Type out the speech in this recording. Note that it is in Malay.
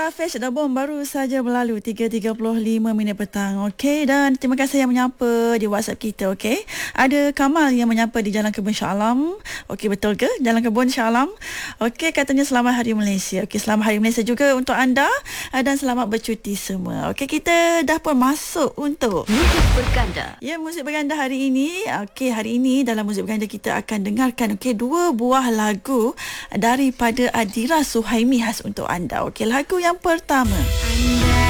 Rafish The Bomb baru saja berlalu 3.35 minit petang. Okey, dan terima kasih yang menyapa di WhatsApp kita. Okey, ada Kamal yang menyapa di Jalan Kebun Shah Alam. Okey, betul ke? Jalan Kebun Shah Alam. Okey, katanya selamat Hari Malaysia. Okey, selamat Hari Malaysia juga untuk anda dan selamat bercuti semua. Okey, kita dah pun masuk untuk Muzik Berganda. Ya, muzik berganda hari ini. Okey, hari ini dalam muzik berganda kita akan dengarkan dua buah lagu daripada Adira Suhaimi khas untuk anda. Okey, lagu yang pertama. Anda